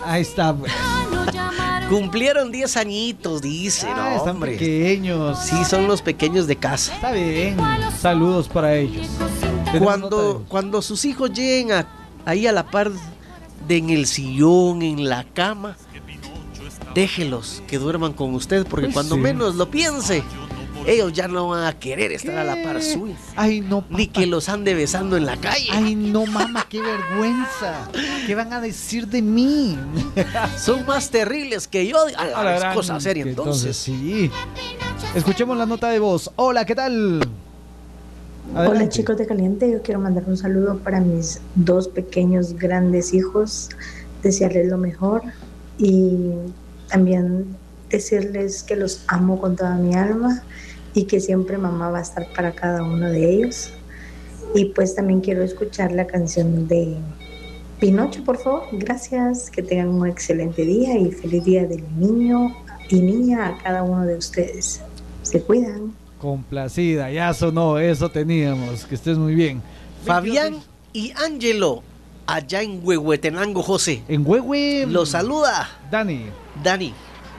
Ahí está, pues. Cumplieron 10 añitos, dice, no, Están hombre. pequeños. Sí, son los pequeños de casa. Está bien. Saludos para ellos. Cuando sus hijos lleguen ahí a la par en el sillón, en la cama, déjelos que duerman con usted, porque Pues cuando sí. menos lo piense, ellos ya no van a querer estar a la par suya. Ay, no, papá. Ni que los ande besando en la calle. Ay, no, mamá, qué vergüenza. ¿Qué van a decir de mí? Son más terribles que yo. A la gran- cosa seria, que entonces. sí. Escuchemos la nota de voz. Hola, ¿qué tal? Hola Adelante. chicos de Caliente, yo quiero mandar un saludo para mis dos pequeños grandes hijos, desearles lo mejor y también decirles que los amo con toda mi alma y que siempre mamá va a estar para cada uno de ellos. Y pues también quiero escuchar la canción de Pinocho, por favor. Gracias, que tengan un excelente día y feliz día del niño y niña a cada uno de ustedes. Se cuidan. Complacida, ya sonó, eso teníamos. Que estés muy bien. Fabián y Ángelo, allá en Huehuetenango, José. En Huehue. Los saluda Dani. Dani.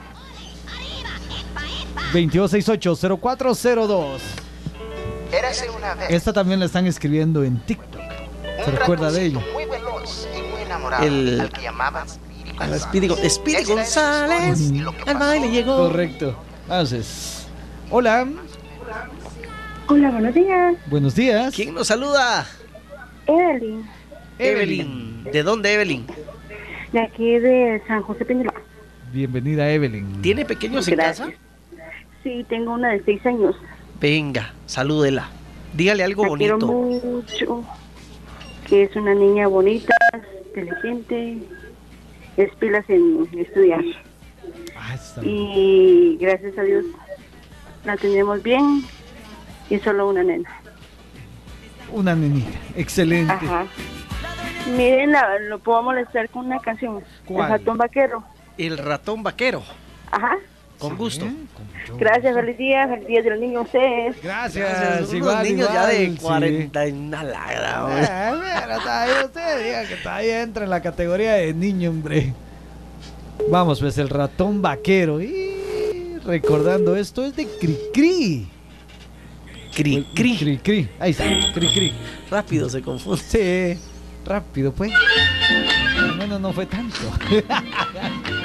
2268-0402. Érase una vez Esta también la están escribiendo en TikTok. ¿Se un recuerda de ello? ratoncito muy veloz y muy enamorado El- al que llamaban A la Speedy González. Y lo que Al pasó. baile llegó. Correcto. Entonces, hola, Hola, buenos días. buenos días. ¿Quién nos saluda? Evelyn, Evelyn. ¿De dónde, Evelyn? de aquí de San José Peñalba. Bienvenida, Evelyn. ¿Tiene pequeños en Gracias. casa? Sí, tengo una de 6 años. Venga, salúdela. Dígale algo La quiero bonito. mucho. Que es una niña bonita, inteligente, es pilas en estudiar. Ah, está bien. Y gracias a Dios la tenemos bien y solo una nena. Una nenita. Excelente. Ajá. Miren, lo puedo molestar con una canción. ¿Cuál? El ratón vaquero. El ratón vaquero. Ajá. Con gusto. Bien, con mucho Gracias, gusto. feliz día del niño a ustedes. Gracias. Unos Igual, niños igual, ya de sí. 40 en la lagra, hombre. Mira, está ahí, usted diga que está ahí, entra en la categoría de niño, hombre. Vamos, pues el ratón vaquero. Y recordando esto es de Cricri. Cri, cri. Cricri. Ahí está, Cricri. Rápido se confunde. Sí, rápido, pues. Bueno, no fue tanto.